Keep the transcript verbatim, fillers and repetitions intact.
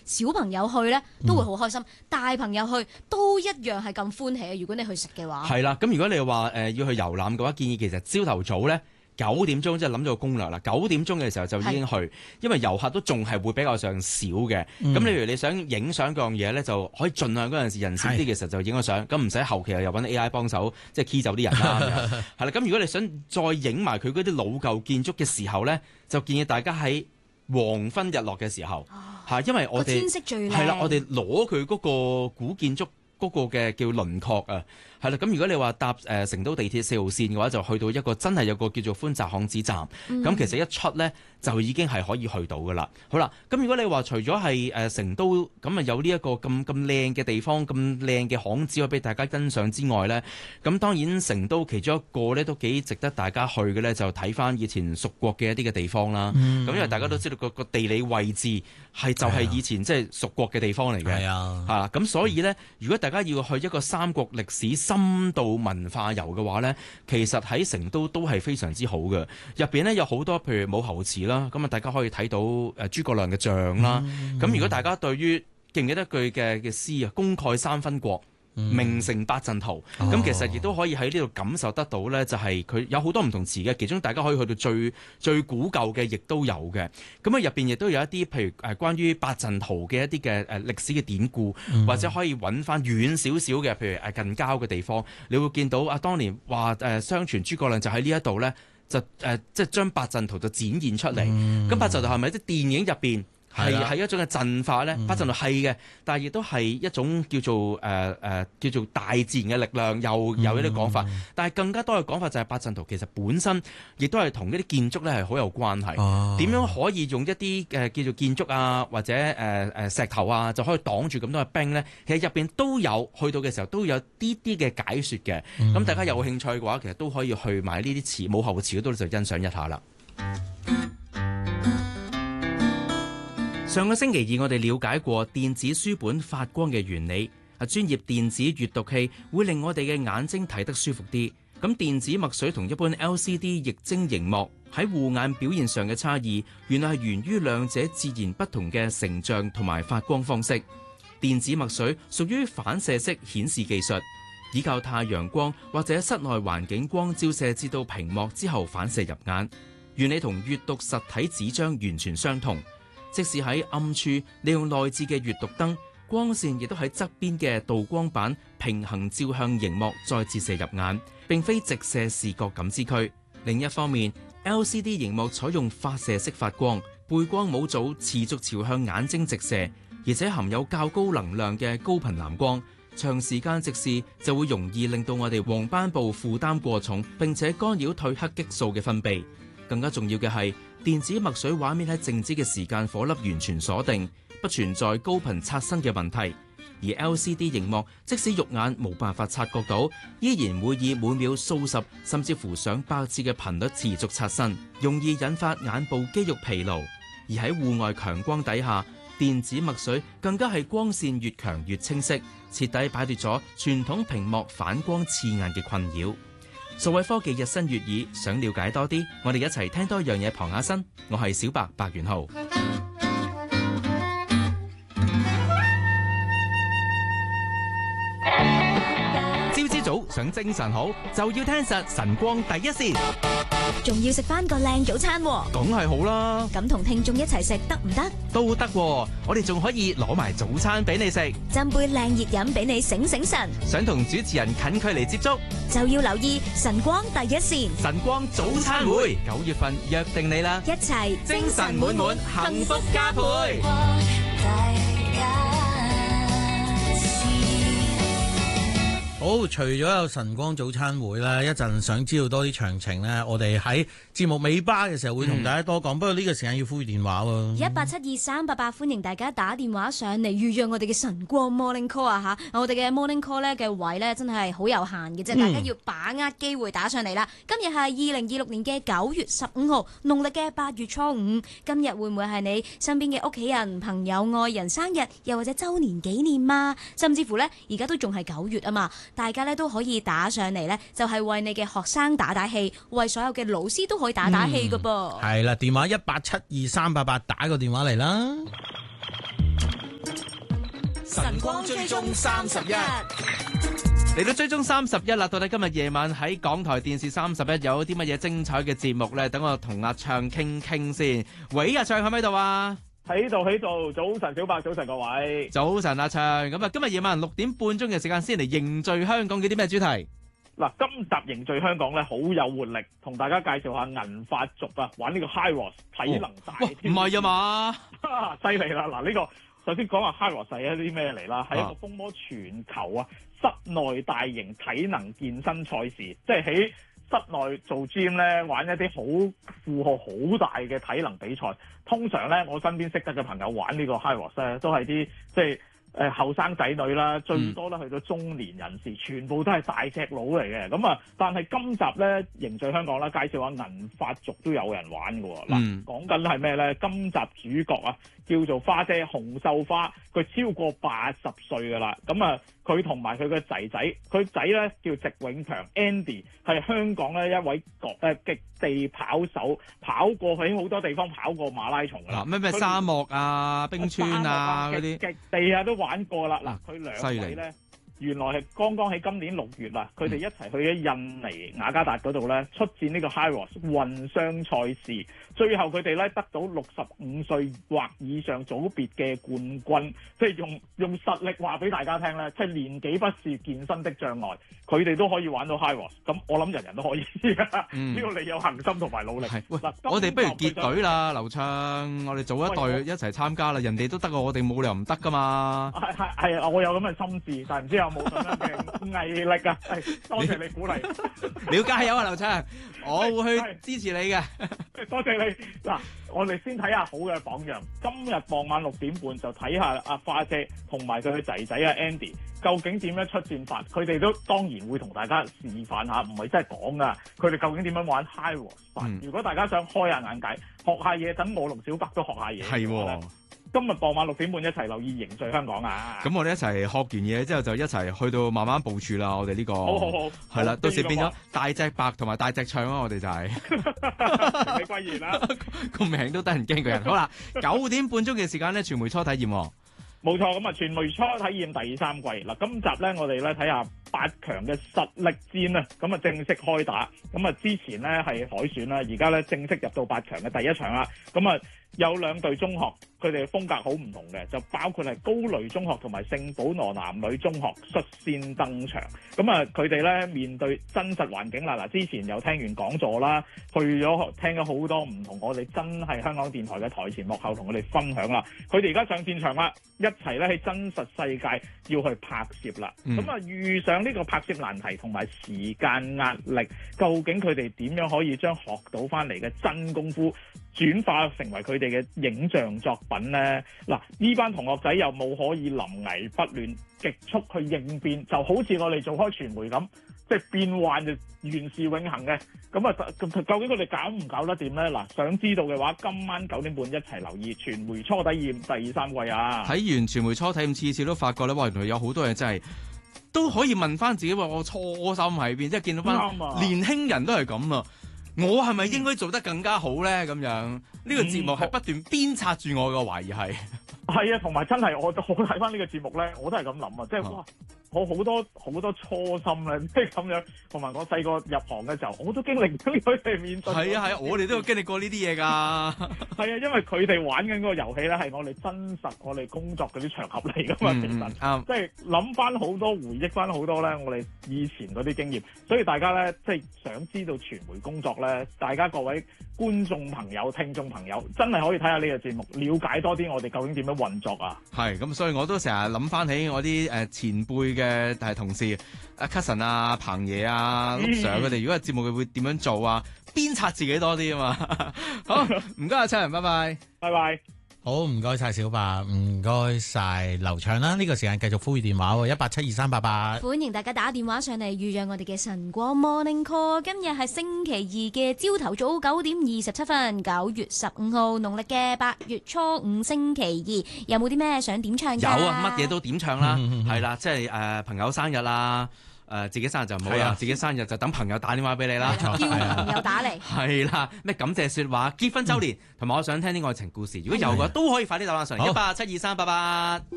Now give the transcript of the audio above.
小朋友去咧都會好開心，嗯、大朋友去都一樣係咁歡喜啊！如果你去食嘅話， 係啦。咁如果你話誒、呃、要去遊覽嘅話，建議其實朝頭早咧。九點鐘即係諗咗個攻略啦，九點鐘嘅時候就已經去，因為遊客都仲係會比較上少嘅。咁、嗯、例如你想影相嗰樣嘢咧，就可以盡量嗰陣時人少啲嘅時候就影咗相，咁唔使後期又揾 A I 幫手即係 key 走啲人啦。係啦，咁如果你想再影埋佢嗰啲老舊建築嘅時候咧，就建議大家喺黃昏日落嘅時候嚇、哦，因為我哋天色最靚係啦，我哋攞佢嗰個古建築嗰個嘅叫輪廓啊。係啦，咁如果你話搭誒、呃、成都地鐵四號線嘅話，就去到一個真係有個叫做寬窄巷子站，咁、嗯、其實一出呢，就已經係可以去到噶啦。好啦，咁如果你話除咗係誒成都咁啊有呢一個咁咁靚嘅地方、咁靚嘅巷子可以俾大家欣賞之外呢，咁當然成都其中一個呢都幾值得大家去嘅呢，就睇翻以前蜀國嘅一啲嘅地方啦。咁、嗯、因為大家都知道個個地理位置係就係以前即係蜀國嘅地方嚟嘅，係啊，嚇咁所以呢，如果大家要去一個三國歷史深度文化遊嘅話呢，其實喺成都都係非常之好嘅。入邊呢有好多譬如武侯祠啦，咁啊大家可以睇到誒諸葛亮嘅像啦。咁、嗯、如果大家對於記唔記得句嘅嘅詩啊，功蓋三分國，名成八陣圖，咁、哦、其實亦都可以喺呢度感受得到呢，就係佢有好多唔同詞嘅，其中大家可以去到最最古舊嘅，亦都有嘅。咁啊入邊亦都有一啲譬如誒關於八陣圖嘅一啲嘅誒歷史嘅典故，嗯、或者可以揾翻遠少少嘅，譬如誒近郊嘅地方，你會見到啊，當年話誒相傳諸葛亮就喺呢一度呢，就誒、呃、即係將八陣圖就展現出嚟。咁、嗯、八陣圖係咪即係電影入邊？係係一種嘅陣法咧，八陣圖係嘅，但係亦都係一種叫做誒誒、呃呃、叫做大自然嘅力量，又有一啲講法。嗯、但係更加多嘅講法就係八陣圖其實本身亦都係同一啲建築咧係好有關係。點、哦、樣可以用一啲誒、呃、叫做建築啊，或者誒誒、呃、石頭啊，就可以擋住咁多嘅兵咧？其實入邊都有去到嘅時候都有啲啲嘅解説嘅。咁、嗯、大家有興趣嘅話，其實都可以去埋呢啲祠武侯祠嗰度就欣賞一下啦。上個星期二，我哋了解過電子書本發光嘅原理。啊，專業電子閱讀器會令我哋嘅眼睛睇得舒服啲。咁電子墨水同一般 L C D 液晶螢幕喺護眼表現上嘅差異，原來係源於兩者截然不同嘅成像同埋發光方式。電子墨水屬於反射式顯示技術，依靠太陽光或者室內環境光照射至到屏幕之後反射入眼，原理同閱讀實體紙張完全相同。即使喺暗處利用內置嘅閱讀燈，光線亦都喺側邊嘅導光板平衡照向螢幕再折射入眼，並非直射視覺感知區。另一方面 L C D 螢幕採用發射式發光，背光模組持續朝向眼睛直射，而且含有較高能量嘅高頻藍光，長時間直視就會容易令到我哋黃斑部負擔過重，並且干擾褪黑激素嘅分泌。更加重要嘅係，電子墨水畫面喺靜止嘅時間顆粒完全鎖定，不存在高頻刷新嘅問題。而 L C D 螢幕即使肉眼冇辦法察覺到，依然會以每秒數十甚至乎上百次嘅頻率持續刷新，容易引發眼部肌肉疲勞。而喺戶外強光底下，電子墨水更加係光線越強越清晰，徹底擺脫咗傳統屏幕反光刺眼嘅困擾。數位科技日新月異，想了解多啲，我哋一齊聽多樣嘢傍下身。我係小白白元浩。朝朝早想精神好，就要聽實晨光第一線， 仲要食翻個靚早餐喎。 梗係好啦。 咁同聽眾一齊食得唔得？ 都得喎，我哋仲可以攞埋早餐俾你食， 斟杯靚熱飲俾你醒醒神。 想同主持人近距離接觸， 就要留意晨光第一線。 晨光早餐會，九月份約定你啦， 一齊精神滿滿，幸福加倍。 好，除咗有晨光早餐會咧，一陣想知道多啲詳情咧，我哋喺節目尾巴嘅時候會同大家多講。嗯、不過呢個時間要呼籲電話喎， 一八七二三八八，歡迎大家打電話上嚟預約我哋嘅晨光 Morning Call 啊吓！我哋嘅 Morning Call 咧嘅位咧真係好有限嘅啫，嗯、大家要把握機會打上嚟啦。今日係二零二六年嘅九月十五號，農曆嘅八月初五。今日會唔會係你身邊嘅屋企人、朋友、愛人生日，又或者周年紀念嘛？甚至乎咧，而家都仲係九月啊嘛，大家咧都可以打上嚟咧，就係為你嘅學生打打氣，為所有嘅老師都可以打打氣噶噃。 係啦、嗯，電話一八七二三八八，打個電話嚟啦。 晨光追蹤三十一。 嚟到追蹤三十一啦，到底今日夜晚喺港台電視三十一有啲乜嘢精彩嘅節目呢？等我同阿暢傾傾先。喂，阿暢喺咪度啊？ 喺度喺度，早晨小白，早晨各位。 早晨阿暢，咁啊今日夜晚六點半鐘嘅時間先嚟凝聚香港嘅啲咩主題？ 嗱，今集凝聚香港咧好有活力，同大家介紹下銀髮族啊，玩呢個 High Rock 體能大挑戰。 唔係啊嘛？ 犀利啦！嗱，呢個首先講下 High Rock 係一啲咩嚟啦？係一個風靡全球啊，室內大型體能健身賽事，即係喺室內做 gym 咧，玩一啲好負荷好大嘅體能比賽。通常咧，我身邊識得嘅朋友玩呢個 High Rock 咧，都係啲即係誒後生仔女啦，最多咧去到中年人士，全部都係大隻佬嚟嘅。咁啊，但係今集咧凝聚香港啦，介紹下銀髮族都有人玩嘅喎。嗱、嗯，講緊係咩咧？今集主角啊，叫做花姐洪秀花，佢超過八十歲㗎啦。咁啊，佢同埋佢個仔仔，佢仔咧叫植永強 Andy， 係香港咧一位國誒極地跑手，跑過喺好多地方跑過馬拉松㗎啦。 咩咩沙漠啊、冰川啊嗰啲極地啊都玩過啦。嗱，佢兩位咧，原來係剛剛喺今年六月啦，佢哋一齊去咗印尼雅加達嗰度咧出戰呢個 High Rock 混雙賽事，最後佢哋咧得到六十五歲或以上組別嘅冠軍，即係用用實力話俾大家聽咧，即係年紀不是健身的障礙，佢哋都可以玩到 High Rock， 咁我諗人人都可以，只要、嗯、你有恒心同埋努力。 喂，我哋不如結隊啦，劉暢，我哋組一隊一齊參加啦，人哋都得，我哋冇理由唔得噶嘛。 係係係啊，我有咁嘅心志，但係唔知有冇咁樣嘅毅力啊！係多謝你鼓勵， 你要加油啊，劉暢，我會去支持你嘅。 多謝你嗱，我哋先睇下好嘅榜樣。今日傍晚六點半就睇下阿花姐同埋佢嘅仔仔啊 Andy 究竟點樣出戰法，佢哋都當然會同大家示範下，唔係真係講噶，佢哋究竟點樣玩 High Rock 法。嗯、如果大家想開下眼界，學下嘢，等我同小白都學下嘢。 係喎。 今日傍晚六點半一齊留意凝聚香港啊！ 咁我哋一齊學完嘢之後就一齊去到慢慢部署啦。我哋呢、呢個好好好係啦，到時變咗大隻白同埋大隻唱咯。我哋就係、 是、你歸然啦， 個名都得人驚嘅人。好啦，九點半鐘嘅時間咧，傳媒初體驗。 冇錯，咁啊，傳媒初體驗第三季嗱，今集咧我哋咧睇下八強嘅實力戰啊，咁啊正式開打。咁啊之前咧係海選啦，而家咧正式入到八強嘅第一場啦。咁啊有兩隊中學，佢哋風格好唔同嘅，就包括係高雷中學同埋聖保羅男女中學率先登場。咁啊佢哋咧面對真實環境啦，嗱之前又聽完講座啦，去咗聽咗好多唔同我哋真係香港電台嘅台前幕後同我哋分享啦。佢哋而家上戰場啦，一齊咧喺真實世界要去拍攝啦。咁啊、嗯、遇上呢個拍攝難題同埋時間壓力，究竟佢哋點樣可以將學到翻嚟嘅真功夫轉化成為佢哋嘅影像作品呢？嗱，呢班同學仔又冇可以臨危不亂、極速去應變，就好似我哋做開傳媒咁，即係變幻就原是永恆嘅。咁啊，究竟佢哋搞唔搞得掂呢？嗱，想知道嘅話，今晚九點半一齊留意傳媒初體驗第三季啊！睇完傳媒初體驗，次次都發覺咧，哇！原來有好多嘢真係都可以問翻自己，話我初心喺邊？即係見到翻年輕人都係咁啊！我係咪應該做得更加好咧？咁樣呢、呢個節目係不斷鞭策住我嘅，懷疑係。 係啊，同埋真係我我睇翻呢個節目咧，我都係咁諗啊！即係哇，我好多好多初心咧，即係咁樣。同埋我細個入行嘅時候，我都經歷咗佢哋面對。係啊係啊， 我哋都有經歷過呢啲嘢㗎。 係啊，因為佢哋玩緊嗰個遊戲咧，係我哋真實我哋工作嗰啲場合嚟㗎嘛。嗯、其實，嗯、即係諗翻好多，回憶翻好多咧，我哋以前嗰啲經驗。所以大家咧，即係想知道傳媒工作咧，大家各位觀眾朋友、聽眾朋友，真係可以睇下呢個節目，了解多啲我哋究竟點樣運作啊。 係咁，所以我都成日諗翻起我啲誒前輩嘅誒同事，阿 Cousin 啊、彭爺啊、陸 Sir 佢哋，如果係節目佢會點樣做啊？鞭策自己多啲啊嘛。好，唔該阿秋，拜拜， 拜拜。 好，唔該晒小白，唔該晒劉暢啦。呢、這個時間繼續呼籲電話喎，一八七二三八八。 歡迎大家打電話上嚟預約我哋嘅晨光 Morning Call。今日係星期二嘅朝頭早九點二十七分，九月十五號，農曆嘅八月初五星期二，有冇啲咩想點唱㗎？ 有啊，乜嘢都點唱啦，係啦，即係誒、呃、朋友生日啦。誒、呃、自己生日就唔好啦，啊、自己生日就等朋友打電話俾你啦， 叫朋友打嚟。 係啦，咩感謝説話、結婚週年，同埋、嗯、我想聽啲愛情故事，如果有嘅話都可以快啲打翻上嚟，一八七二三八八。